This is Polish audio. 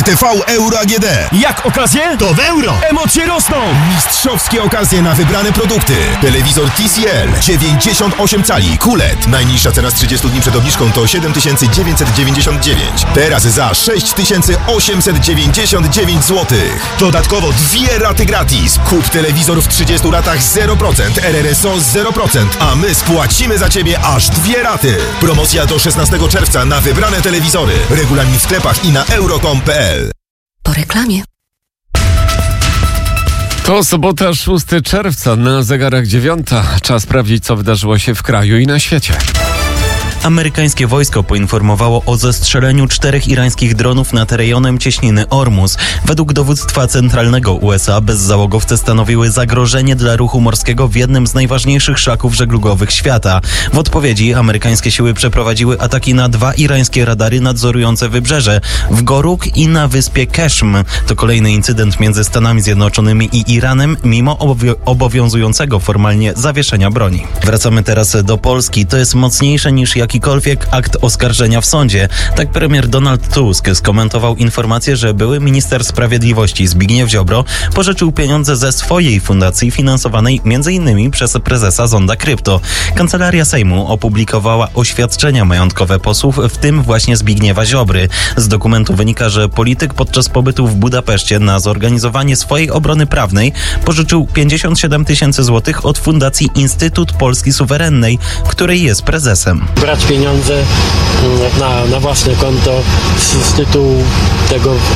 RTV Euro AGD. Jak okazje? To w euro! Emocje rosną! Mistrzowskie okazje na wybrane produkty. Telewizor TCL 98 cali QLED. Najniższa cena z 30 dni przed obniżką to 7999. Teraz za 6899 zł. Dodatkowo 2 raty gratis. Kup telewizor w 30 latach 0%, RRSO 0%, a my spłacimy za Ciebie aż 2 raty. Promocja do 16 czerwca na wybrane telewizory. Regulamin w sklepach i na euro.com.pl. Po reklamie. To sobota 6 czerwca, na zegarach 9. Czas sprawdzić, co wydarzyło się w kraju i na świecie. Amerykańskie wojsko poinformowało o zestrzeleniu 4 irańskich dronów nad rejonem cieśniny Ormus. Według dowództwa centralnego USA bezzałogowce stanowiły zagrożenie dla ruchu morskiego w jednym z najważniejszych szlaków żeglugowych świata. W odpowiedzi amerykańskie siły przeprowadziły ataki na 2 irańskie radary nadzorujące wybrzeże w Goruk i na wyspie Keshm. To kolejny incydent między Stanami Zjednoczonymi i Iranem, mimo obowiązującego formalnie zawieszenia broni. Wracamy teraz do Polski. To jest mocniejsze niż jakikolwiek akt oskarżenia w sądzie. Tak premier Donald Tusk skomentował informację, że były minister sprawiedliwości Zbigniew Ziobro pożyczył pieniądze ze swojej fundacji finansowanej m.in. przez prezesa Zonda Krypto. Kancelaria Sejmu opublikowała oświadczenia majątkowe posłów, w tym właśnie Zbigniewa Ziobry. Z dokumentu wynika, że polityk podczas pobytu w Budapeszcie na zorganizowanie swojej obrony prawnej pożyczył 57 000 złotych od Fundacji Instytut Polski Suwerennej, której jest prezesem. Brać pieniądze na własne konto z tytułu tego